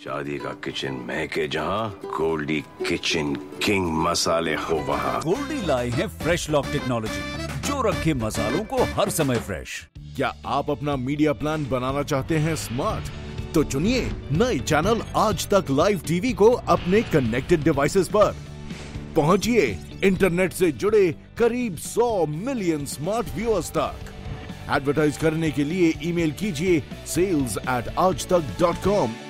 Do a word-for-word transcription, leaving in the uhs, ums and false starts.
शादी का किचन महके जहाँ, गोल्डी किचन किंग मसाले हो वहाँ। गोल्डी लाए हैं फ्रेश लॉक टेक्नोलॉजी, जो रखे मसालों को हर समय फ्रेश। क्या आप अपना मीडिया प्लान बनाना चाहते हैं स्मार्ट? तो चुनिए नए चैनल आज तक लाइव टीवी को अपने कनेक्टेड डिवाइसेस पर। पहुंचिए इंटरनेट से जुड़े करीब सौ मिलियन स्मार्ट व्यूअर्स तक। एडवर्टाइज करने के लिए ईमेल कीजिए सेल्स एट आज तक डॉट कॉम